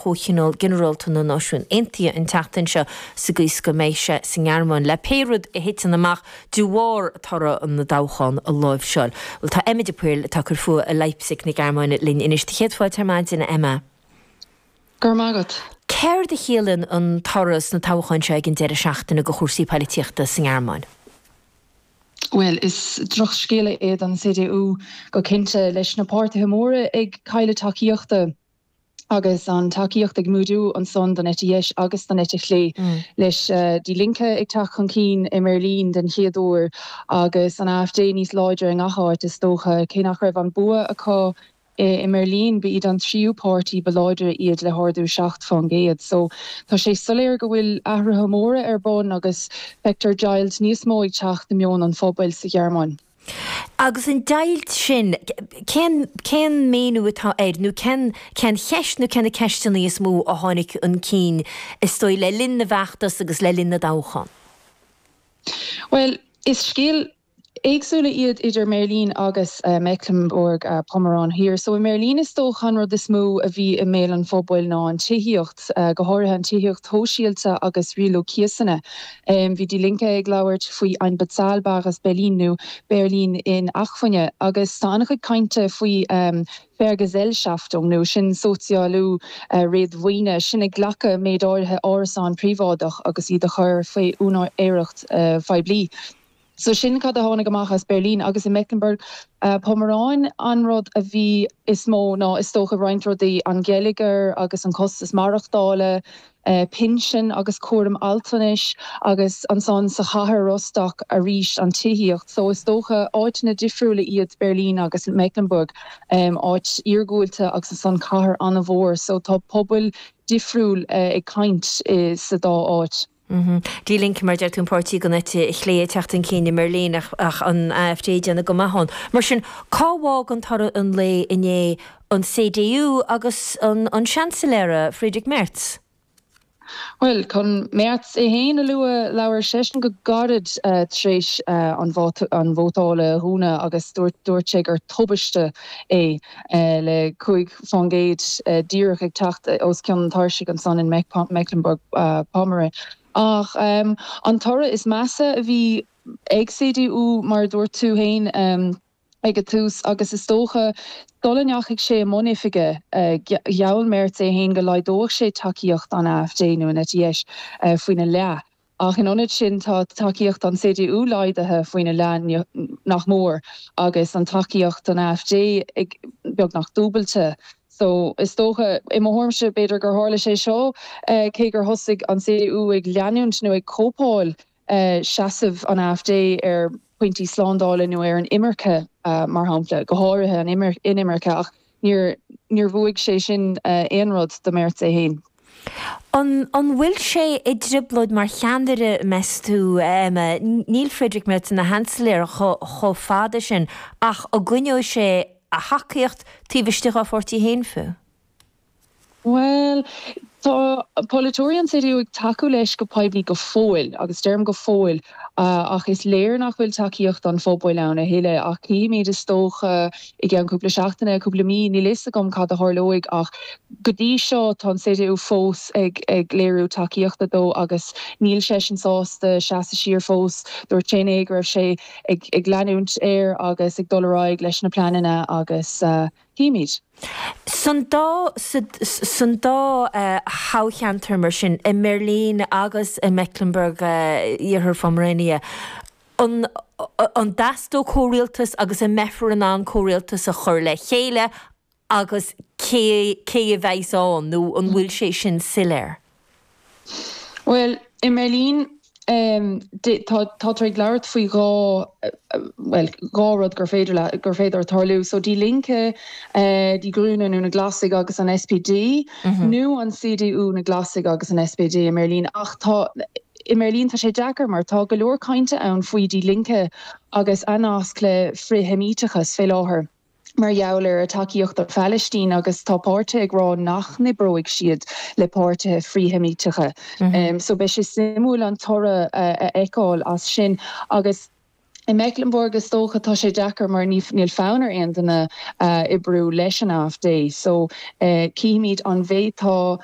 chóchinol generalta na náisiún intia an tetain seo sa gús go méise sa ngearmán le péirud I hitan amach dúhar tara an na dáchan a láimh seol. Well tá Emma de Puil tá gur fu a Leipzig na Gearmáin linn inis de chéadfáil termáid ina Emma. Gur mágad. Céir de chéalann an taras na táchain se gin deire seachtainna go chósaí políochta sa ngearmáin. Well, is droch scéile éad an CDU go cinnte leis na páirtithe móra ag caile takeíochta agus an takeíocht ag múdú an son don ETS agus don ETLé leis die linke ag tach chun cín I Merlín den chéadúir agus an AfD níos láidir an aáit is tócha cé nach raibh an bua aá I Merlín be iad an tríú pártí beláidir iad le hardú 7 fan géad. So tá sé soléir go bhfuil ahrathe móra ar bon agus Vector Giles níos mó ag teach na mion an fóbail sa Gearmáin. Agus an dailt sin, cén ménú atá nó cén cheist nó cén ceistan níos mó a tháinig an cín is stoi le linn na bheachtas agus le linn na dáchan? Well, is scéal éagsúla iad idir Merlín agus Mecklenburg Pomerán here. So in Merlín is tóchan rud is mó a bhí I méil an fóbail ná an tíhiocht, go háirithe an tíhiocht thóisialta agus rialó cíosanna. Bhí die linke ag labhairt faoi ein Bezahlbares Berlin in Achfanne agus tá annach kainte faoi Vergesellschaftung nó sin sosialú réadmhaoine sin ag ghlacha méid áirithe árasán príomhádach agus iad a chur faoi úná éireacht faoi bli. So sin cad a tháinig amach as Berlin agus in Mecklenburg Pomerán an rud a bhí is mó ná is tócha roiint rudaí an Gallagher agus an Costas Marachtála, Pinsin agus Cuaram Altanis agus an son sa chathair Rostock a ríis an tíhiocht. So is tócha áitina difriúla iad Berlin agus in Mecklenburg áit iargúilte agus an son chathair an a bhór. So tá pobl difriúil ag caint is sa dá áit. Dí link mar deirtún pártí go nete chlé teachtain cíine Merlín ach an AfD deanna go maithán. Mar sin cáhág an tar an lé iné an CDU agus an Chanceléire Friedrich Merz. Well, chun Merz héana lua leabhar sesin go gardid tréis an bhótála húna agus dúirt gur tubaiste le chuig fangéid díreach ag teacht os ceann táirsigh an son in Mecklenburg Pomerán. Ach, an tora is massa a bhí ag CDU mar dúirt tú hain ag a tús agus is tócha dolanneach ag sé monifige Jaall Merz hain go leidóch sé takeíocht an AfD nó an ETS faoine le. Ach in onid sin tá takeíocht an CDU leidathe faoine le nach mór agus an takeíocht an AfD ag beag nach dúbalte. So is tócha I mórmse beidir gur hála sé seo cé gur thosaigh an CDU ag leanúint nó ag cópáil seasamh an AfD ar pointí sláindála nó ar an imirce mar hampla go háirithe an inimirce ach níor bhuaigh sé sin éonrod do Merz hain. An bhfuil sé I driblóid mar cheandaire meú níl Friedrich Merz na Chanceléire cho fada sin ach a gcuinneó sé a hacaíocht tíbhiste á fortí héin fu? Well, tá Polytorian CDU ag taú leis go poiblí go fóil agus derm go fóil ach is léir nach bhfuil takeíocht an fóbail anna héile ach cíimiid is tócha I gceann cúpla seachtainna cúpla mí ní lista gom cad a tharlóig ach go dtí seo tá CDU fós ag léirú takeíochta dó agus níl sé sin sásta seasta siar fós dúir téine ag raibh sé ag leanúint air agus ag dulráig leis na planine agus cíimiid. Sun dá hácheantar mar sin I Merlín agus I Mecklenburg iarthar Pomerania an dasdó córialtas agus I mefar an córialtas a chur le chéile agus cé a bheitán nó an bhfuil sé sin siléir. Well, I Merlín tá ag leabhart faoi gárad gur féidir tarlú, so dí linke dí grúne nó na Glasig agus an SPD, nó an CDU na Glasig agus an SPD I Merlín ach tá I Merlín tá sé deacar mar tá go leor cainte ann faoi dí linke agus anásc le frithemítachas fé láthair. Mar jouler a takeíocht ar Palestine agus tá páirte ag rá nach nibróigh siad le páirte fríhemíteige. So be sé simúil an tora eáil as sin agus In Mecklenburg is stocha tá sé Jackar mar níl fánar aontainna ibrú leis an AfD. So cíimiid an bhétá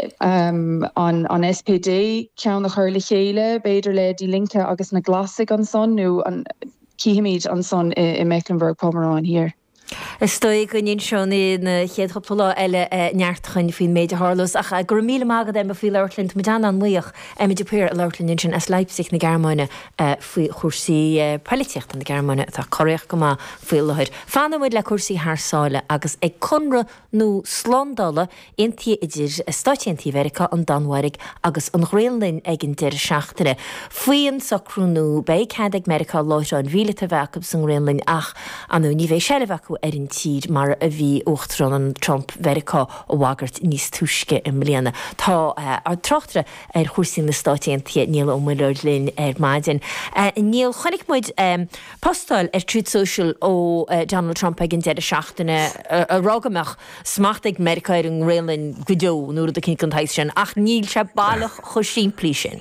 an SPD ceann nach chuir le chéile, beidir le dí linke agus na glasig an son nó an cíimiid an son in Mecklenburg-Pomerán here. Stoi gonin seoní na chéadchapla eile neartchain fin méidir Harlos ach gur míle mágad be fi Leirlint me an muoch idir puir Leirlinn sin as Leipzig na Germáine faoi chósaí políocht an na Germáine tá choréoch go má faoi leir. Fanmuid le cuasaí thsáile agus ag conra nó slándála intí idir Stáití Mheiriceá an Danmhairg agus an Ghaeltainn ag an deir seachtaine. Faoin sacrúnú bé cead Mheiriceá láite an bhíle a bhecab san Ghaeltainn ach anú ní bhéh seile bhecu ar an tír mar a bhí uachtarán an Trump Mheiriceá ó bhagart níos túisce im mbliana. Tá ar trochtre ar chósaí na Stáití níl ó Leirlinn ar maidin. Níl chonig muid postáil ar Truth Social ó Donald Trump ag an deir seachtaine a rágamach smacht ag Mheiriceá ar an Ghaeltainn go deo nuair a cin an sin ach níl se bailach chu siimplí sin.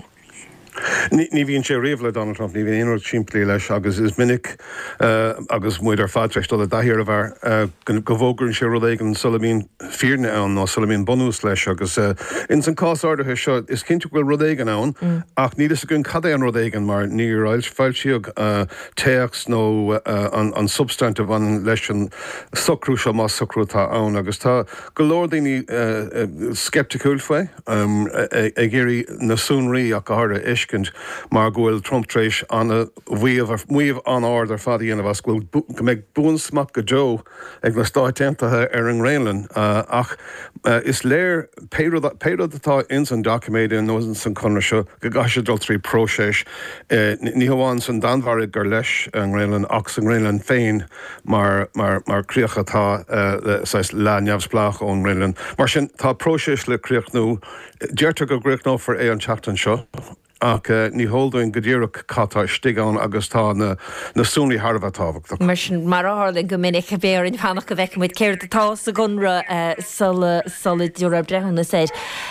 Ní bhíonn sé réomh le Donald Trump, ní bhíon inúir siimplí leis agus is minic agus muid ar fadreist do a dahirir a bhar go bhógrann sé rudéigen sulamín fíorne ann nó sulamín bonús leis agus in san cásáirthe seo is cinnte bhfuil rudéigen ann ach ní is a gon cad é an rudéigen mar ní fáil siad teachs nó an substantive an leis an socrú seo más socrútá ann agus tá go leor daoine skepticúil fé ag géirí na súnraí ach go háda iscint mar gohfuil Trump tréis an a bhuiamh an áard ar fadaí ana bhas gohfuil go méid bún smach go Joe ag na stáitíntathe ar an Ghaeltainn ach is léir péad atá in san documéide nó san conra seo go gaiise dul trí próséis ní hamháin san danmhairg gur leis an Ghaeltainn ach san Ghaeltainn féin mar críochatá le neamhsplach ón Ghaeltainn. Mar sin tá próséis le críochnú deirtear go gríochnó for é an teachtain seo ach ní hóldóin go ddíireach catá stigán agus tá na súnaí Harbh tábhacht. Mar sin mar áthirlinn go minic a bhéir in fannach go bheicimiid céir atá sa gunra sola dúra brethna séid.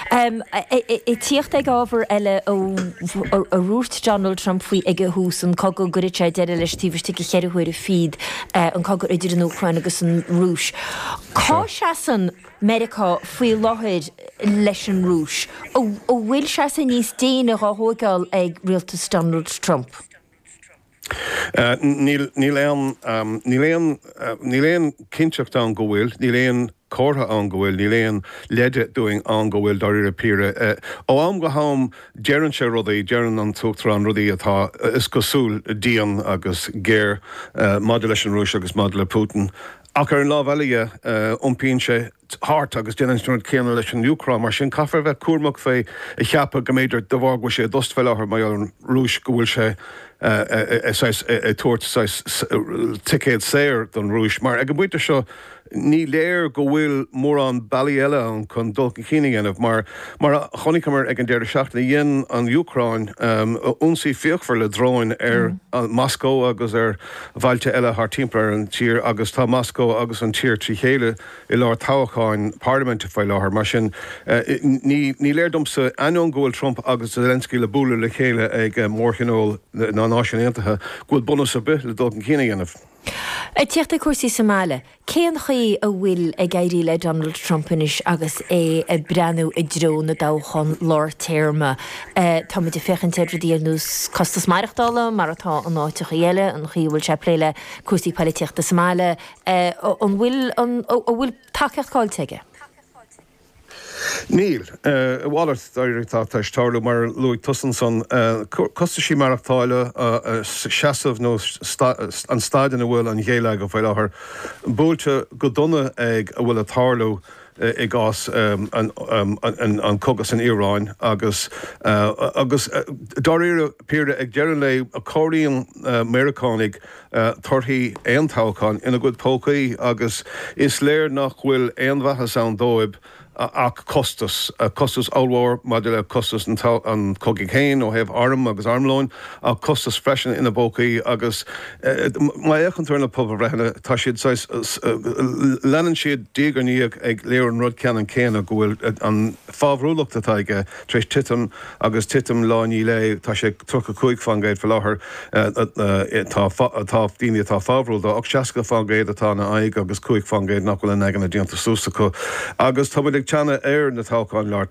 I tíocht ag ábhar eile ó rúirt Donald Trump faoi ag hús an cogur gurid sé deire leis tíbhartí go cheirhuiir a feed an cogur idir an Ucrain agus an Rúis. Cá se san Mheiriceá faoi láthir leis an Rúis ó bhfuil se san níos déine á thugáil ag rialtas Donald Trump? Ní léon cinseacht an go bhfuil, ní léon córtha an go bhfuil, ní léon leide doing an go bhfuil dair a píre. Ó am go ham dearann sé rudaí, dearann an tuachtar an rudaí atá is cosúil díon agus géir maidir leis an Rúis agus maidir le Putin. Ach ar an lábhaile umpíonn sé hart agus déananstúint céanna leis an Ucrain mar sin caithfar bheith cuairmach fé i cheappa go méidir do bhhar go sé dust fel láthair mai an Rúis go bhfuil sé tuairt ticéad séir don Rúis mar ag an buinte seo ní léir go bhfuil mór an bailí eile an chun dul cíine anmh mar chonighamar ag an deir seachtaina dhéan an Ucrain únsaí fiochfar le dróin ar Moscow agus ar bhailte eile th timpeall an tír agus tá Moscow agus an tír trí chéile i lár tábhacháin Parliament fáil láthair mar sin ní léirdomsa aion ghfuil Trump agus Zelensky le búla le chéile ag mórchinól na náisiúntaithe ghfuil bonus a bit le dul cíine anmh. Tíocht cuasaí Somália, céan chuí a bhfuil ag gairí le Donald Trumpinis agus é breanú i dró na dáchan lár téirme. Tá muid fechan tedradíanús costas maireachtála mar atá an áiteach dhéile an chuíhfuil se pléile cuasaí políteachta Somália an bhfuil takeíocht cáilteige. Níl, bhálairt daireachtá táirú mar Louis Tussinson costa sí marachtáile seasamh nó an stáideanna bhfuil an ghéile go bhfuil láthair búilte go donna ag a bhfuil a tharlú i gás an cogus in Iráin agus daríre píre ag dearan le a choiríon Americanig torthaí aontáchán ina gcuid pócaí agus is léir nach bhfuil aonmhathas an dóibh ach costas allhór module costas an cogig chéin ó hebh arm agus armlóin a costas freisin ina bócaí agus mai echan turna pub rehna tá siad lenan siad dígar ní ag léir an rud cean céan a gohfuil an fábhrúlacht atá ige trééis titam agus titam láí le tá sé tucha chuig fangéid fel láthair tá daine tá fábhrúil ach seaca fangéid atá na aig agus chuig fangéid nach bhfuil an agan na díanta súsa chu agus tá ag teanna air na tááin leir